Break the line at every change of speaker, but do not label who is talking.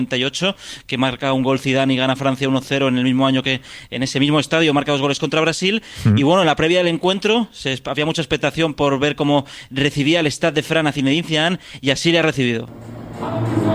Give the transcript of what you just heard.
98, que marca un gol Zidane y gana Francia 1-0 en el mismo año que en ese mismo estadio marca 2 goles contra Brasil. Y bueno, en la previa del encuentro había mucha expectación por ver cómo recibía el Stade de France a Zinedine Zidane, y así le ha recibido.